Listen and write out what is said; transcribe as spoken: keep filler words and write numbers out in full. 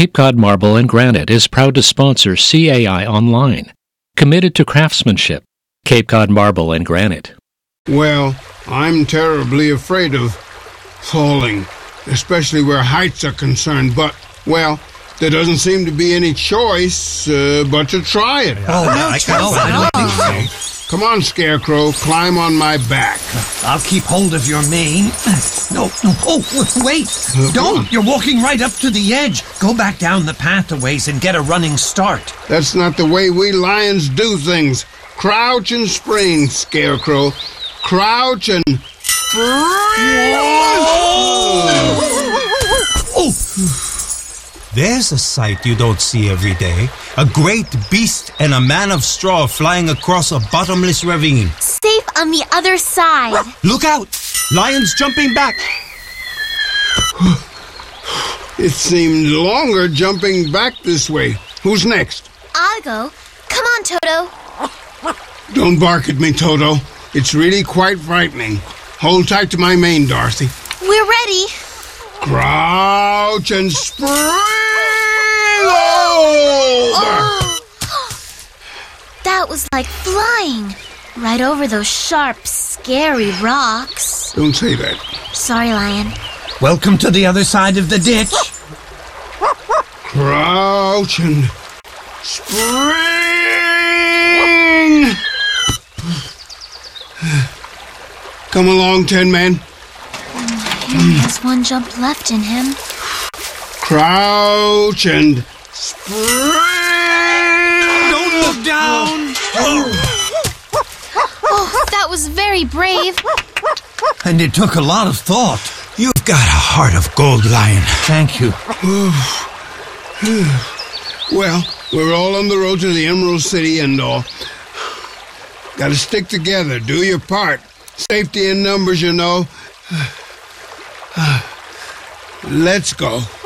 Cape Cod Marble and Granite is proud to sponsor C A I Online, committed to craftsmanship. Cape Cod Marble and Granite. Well, I'm terribly afraid of falling, especially where heights are concerned, but, well, there doesn't seem to be any choice uh, but to try it. Oh, no, I can't. I don't think so. Come on, Scarecrow, climb on my back. I'll keep hold of your mane. No, no. Oh, wait. Uh, Don't. You're walking right up to the edge. Go back down the path a ways and get a running start. That's not the way we lions do things. Crouch and spring, Scarecrow. Crouch and spring! Oh! There's a sight you don't see every day. A great beast and a man of straw flying across a bottomless ravine. Safe on the other side. Look out! Lions jumping back! It seemed longer jumping back this way. Who's next? I'll go. Come on, Toto. Don't bark at me, Toto. It's really quite frightening. Hold tight to my mane, Dorothy. We're ready. Crouch and spring over! Oh. That was like flying. Right over those sharp, scary rocks. Don't say that. Sorry, Lion. Welcome to the other side of the ditch. Crouch and spring! Come along, Tin Man. He only has one jump left in him. Crouch and spring! Don't look down! Oh, that was very brave. And it took a lot of thought. You've got a heart of gold, Lion. Thank you. Well, we're all on the road to the Emerald City and all. Gotta stick together, do your part. Safety in numbers, you know. Let's go.